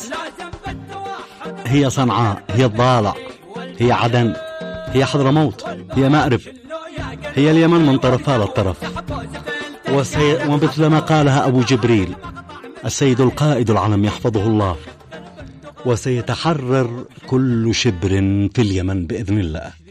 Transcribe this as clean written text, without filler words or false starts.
حمص، هي صنعاء، هي الضالع، هي عدن، هي حضرموت، هي مأرب، هي اليمن من طرفها للطرف. ومثل ما قالها أبو جبريل: السيد القائد العلم يحفظه الله، وسيتحرر كل شبر في اليمن بإذن الله.